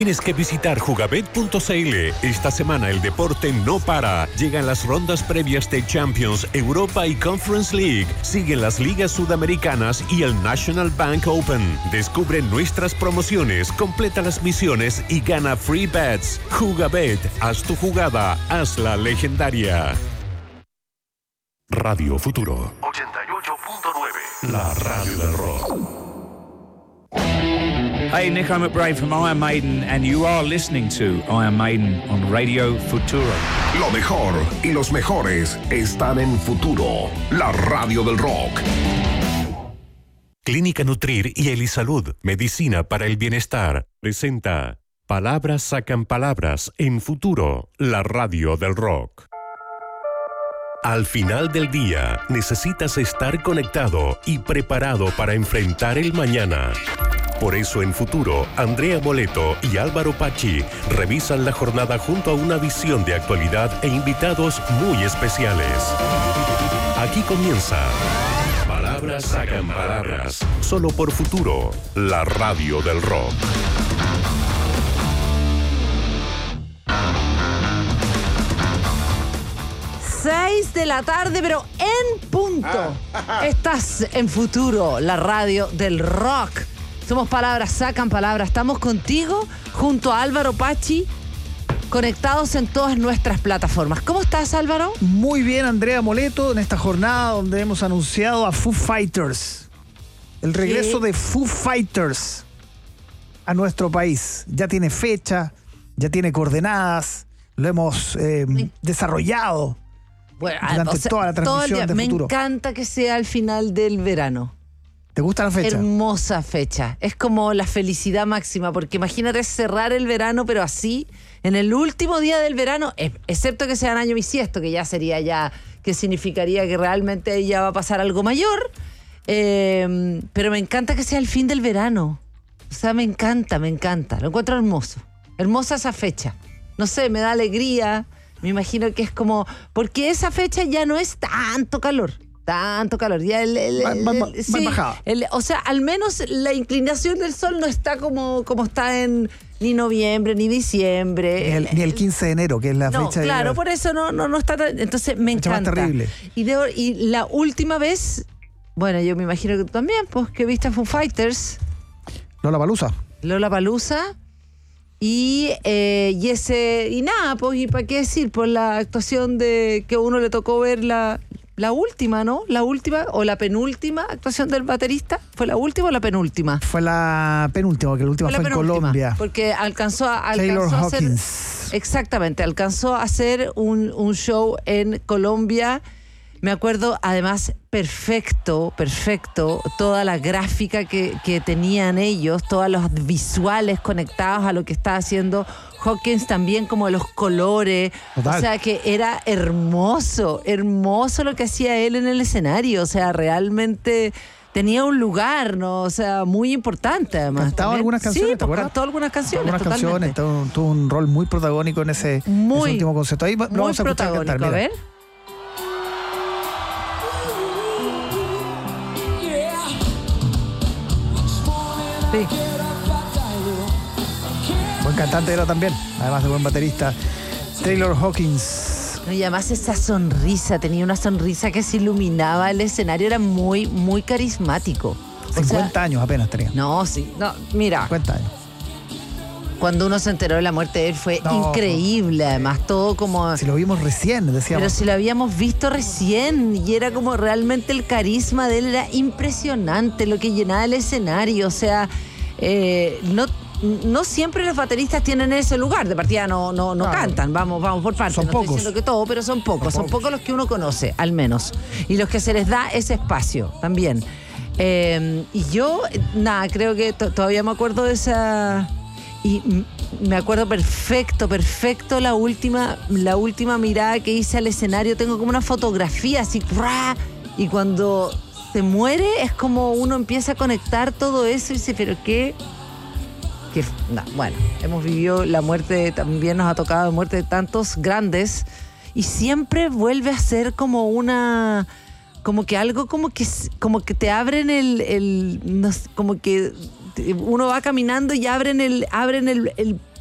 Tienes que visitar jugabet.cl. Esta semana el deporte no para. Llegan las rondas previas de Champions, Europa y Conference League. Siguen las ligas sudamericanas y el National Bank Open. Descubre nuestras promociones, completa las misiones y gana free bets. Jugabet, haz tu jugada, hazla legendaria. Radio Futuro 88.9, la radio del rock. Hey, Nico McBrae from Iron Maiden, and you are listening to Iron Maiden on Radio Futuro. Lo mejor y los mejores están en Futuro, la radio del rock. Clínica Nutrir y Elisalud, medicina para el bienestar, presenta Palabras sacan palabras en Futuro, la radio del rock. Al final del día, necesitas estar conectado y preparado para enfrentar el mañana. Por eso en Futuro, Andrea Moleto y Álvaro Pachi revisan la jornada junto a una visión de actualidad e invitados muy especiales. Aquí comienza Palabras sacan palabras, solo por Futuro, la radio del rock. 6 de la tarde, pero en punto. Estás en Futuro, la radio del rock. Somos Palabras sacan palabras. Estamos contigo junto a Álvaro Pachi, conectados en todas nuestras plataformas. ¿Cómo estás, Álvaro? Muy bien, Andrea Moleto, en esta jornada donde hemos anunciado a Foo Fighters. El regreso de Foo Fighters a nuestro país. Ya tiene fecha, ya tiene coordenadas, lo hemos desarrollado durante toda la transmisión de Futuro. Me encanta que sea al final del verano. ¿Te gusta la fecha? Hermosa fecha. Es como la felicidad máxima, porque imagínate cerrar el verano, pero así, en el último día del verano, excepto que sea en año bisiesto, que ya sería que significaría que realmente ya va a pasar algo mayor, pero me encanta que sea el fin del verano. O sea, me encanta, lo encuentro hermoso. Hermosa esa fecha. No sé, me da alegría, me imagino que es como, porque esa fecha ya no es tanto calor, ya sí, bajada. O sea, al menos la inclinación del sol no está como está en ni noviembre ni diciembre, ni el 15 de enero, que es la fecha. Claro, por eso no está tan, entonces me encanta. Más terrible. Y la última vez, bueno, yo me imagino que tú también, pues, que viste a Foo Fighters, Lollapalooza. Y nada, pues, y para qué decir, por la actuación de que uno le tocó ver la última, ¿no? La última o la penúltima actuación del baterista. ¿Fue la última o la penúltima? Fue la penúltima, porque la última fue en Colombia. Porque alcanzó a Hawkins. hacer. Exactamente, alcanzó a hacer un show en Colombia. Me acuerdo, además, perfecto, toda la gráfica que tenían ellos, todos los visuales conectados a lo que estaba haciendo Hawkins, también como los colores. Total. O sea, que era hermoso lo que hacía él en el escenario. O sea, realmente tenía un lugar, ¿no? O sea, muy importante, además. Cantaba algunas canciones, sí, ¿te acuerdas? Cantó algunas canciones, tuvo un rol muy protagónico en ese último concierto. Ahí vamos a escuchar cantar, mira. A ver. Sí. Buen cantante era también, además de buen baterista, Taylor Hawkins. Y además esa sonrisa, tenía una sonrisa que se iluminaba el escenario, era muy, muy carismático. 50 años apenas tenía. No, mira. 50 años. Cuando uno se enteró de la muerte de él fue increíble, además, todo como... Si lo vimos recién, decíamos. Pero si lo habíamos visto recién, y era como realmente el carisma de él era impresionante, lo que llenaba el escenario, o sea, no siempre los bateristas tienen ese lugar, de partida no cantan, vamos por partes, son no pocos. Estoy diciendo que todo, pero son pocos los que uno conoce, al menos, y los que se les da ese espacio también. Y yo, creo que todavía me acuerdo de esa... Y me acuerdo perfecto la última mirada que hice al escenario. Tengo como una fotografía así, y cuando se muere es como uno empieza a conectar todo eso y dice, pero qué bueno, hemos vivido la muerte, también nos ha tocado la muerte de tantos grandes, y siempre vuelve a ser como como que algo como que te abren como que uno va caminando y abren el